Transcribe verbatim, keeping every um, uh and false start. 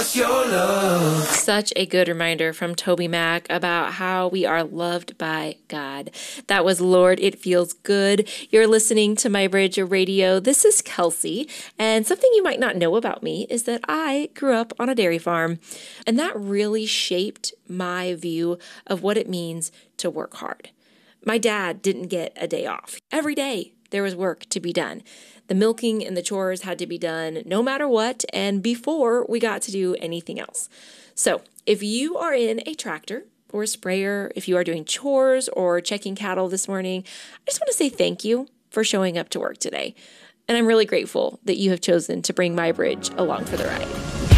was your love. Such a good reminder from Toby Mac about how we are loved by God. That was Lord, It Feels Good. You're listening to My Bridge Radio. This is Kelsey, and something you might not know about me is that I grew up on a dairy farm, and that really shaped my view of what it means to work hard. My dad didn't get a day off. Every day there was work to be done. The milking and the chores had to be done no matter what, and before we got to do anything else. So if you are in a tractor or a sprayer, if you are doing chores or checking cattle this morning, I just want to say thank you for showing up to work today. And I'm really grateful that you have chosen to bring My Bridge along for the ride.